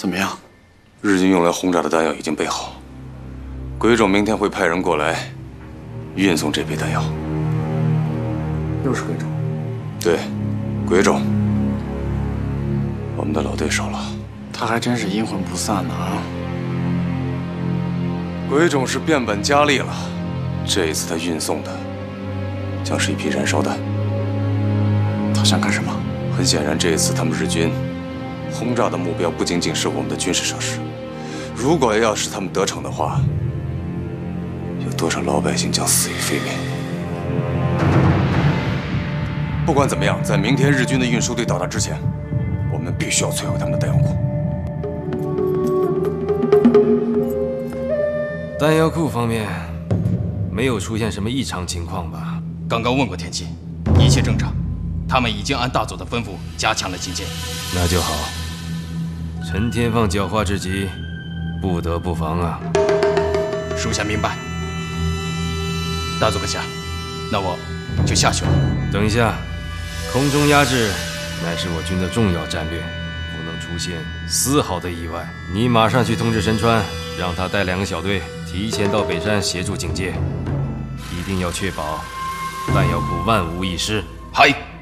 怎么样？ 日军用来轰炸的弹药已经备好，鬼冢明天会派人过来运送这批弹药。 又是鬼冢？ 对，鬼冢，我们的老对手了。 他还真是阴魂不散呢啊！ 鬼冢是变本加厉了，这一次他运送的将是一批燃烧弹。 他想干什么？ 很显然，这一次他们日军轰炸的目标不仅仅是我们的军事设施。如果要是他们得逞的话，有多少老百姓将死于非命？不管怎么样，在明天日军的运输队到达之前，我们必须要摧毁他们的弹药库。 弹药库方面没有出现什么异常情况吧？ 刚刚问过天气，一切正常。他们已经按大佐的吩咐加强了警戒。 那就好。陈天放狡猾之极，不得不防啊！ 属下明白。大佐阁下，那我就下去了。 等一下，空中压制乃是我军的重要战略，不能出现丝毫的意外。你马上去通知神川，让他带2个小队提前到北山协助警戒，一定要确保弹药库万无一失。 嗨。